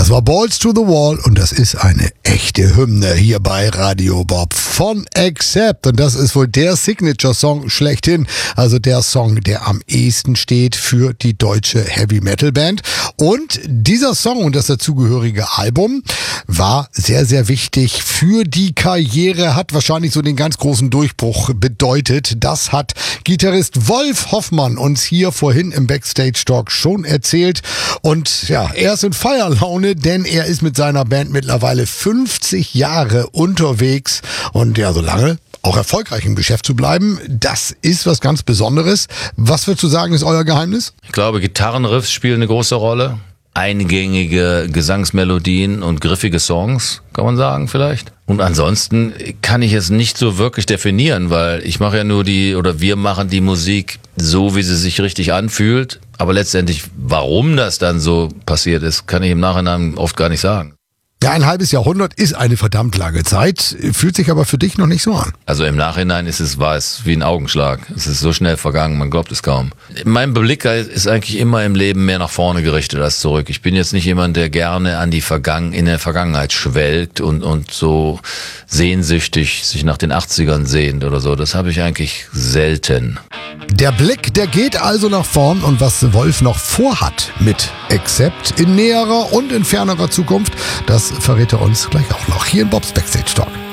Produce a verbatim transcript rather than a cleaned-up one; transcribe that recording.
Das war Balls to the Wall und das ist eine echte Hymne hier bei Radio Bob von Accept. Und das ist wohl der Signature-Song schlechthin. Also der Song, der am ehesten steht für die deutsche Heavy-Metal-Band. Und dieser Song und das dazugehörige Album war sehr, sehr wichtig für die Karriere, hat wahrscheinlich so den ganz großen Durchbruch bedeutet. Das hat Gitarrist Wolf Hoffmann uns hier vorhin im Backstage-Talk schon erzählt. Und ja, er ist in Feierlaune, denn er ist mit seiner Band mittlerweile fünfzig Jahre unterwegs. Und ja, so lange auch erfolgreich im Geschäft zu bleiben, das ist was ganz Besonderes. Was würdest du sagen, ist euer Geheimnis? Ich glaube, Gitarrenriffs spielen eine große Rolle. Eingängige Gesangsmelodien und griffige Songs, kann man sagen vielleicht. Und ansonsten kann ich es nicht so wirklich definieren, weil ich mache ja nur die, oder wir machen die Musik so, wie sie sich richtig anfühlt. Aber letztendlich, warum das dann so passiert ist, kann ich im Nachhinein oft gar nicht sagen. Ja, ein halbes Jahrhundert ist eine verdammt lange Zeit, fühlt sich aber für dich noch nicht so an. Also im Nachhinein ist es, war es wie ein Augenschlag. Es ist so schnell vergangen, man glaubt es kaum. Mein Blick ist eigentlich immer im Leben mehr nach vorne gerichtet als zurück. Ich bin jetzt nicht jemand, der gerne an die Vergangen, in der Vergangenheit schwelgt und, und so sehnsüchtig sich nach den achtzigern sehnt oder so. Das habe ich eigentlich selten. Der Blick, der geht also nach vorn und was Wolf noch vorhat mit Accept in näherer und in fernerer Zukunft, das verrät er uns gleich auch noch hier in Bobs Backstage Talk.